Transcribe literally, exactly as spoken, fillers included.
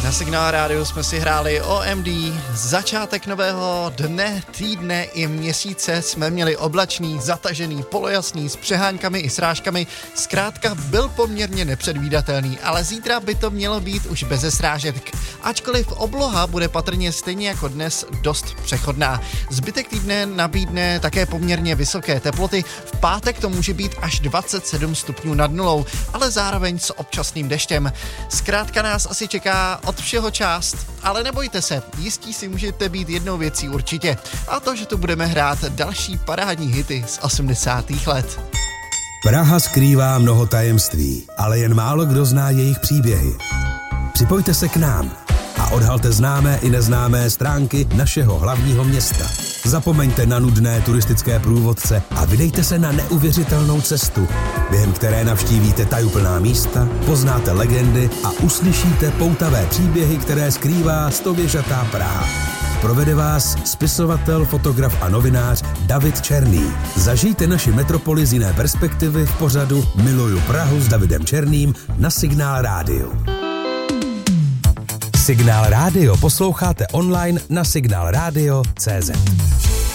Na Signál rádiu jsme si hráli O M D. Začátek nového dne, týdne i měsíce jsme měli oblačný, zatažený, polojasný, s přeháňkami i srážkami. Zkrátka byl poměrně nepředvídatelný, ale zítra by to mělo být už beze srážek. Ačkoliv obloha bude patrně stejně jako dnes dost přechodná. Zbytek týdne nabídne také poměrně vysoké teploty. V pátek to může být až dvacet sedm stupňů nad nulou, ale zároveň s občasným deštěm. Zkrátka nás asi čeká od všeho část, ale nebojte se, jistí si můžete být jednou věcí určitě. A to, že tu budeme hrát další parádní hity z osmdesátých let. Praha skrývá mnoho tajemství, ale jen málo kdo zná jejich příběhy. Připojte se k nám a odhalte známé i neznámé stránky našeho hlavního města. Zapomeňte na nudné turistické průvodce a vydejte se na neuvěřitelnou cestu, během které navštívíte tajuplná místa, poznáte legendy a uslyšíte poutavé příběhy, které skrývá stověžatá Praha. Provede vás spisovatel, fotograf a novinář David Černý. Zažijte naši metropoli z jiné perspektivy v pořadu Miluju Prahu s Davidem Černým na Signál rádiu. Signál rádio posloucháte online na signál radio tečka cé zet.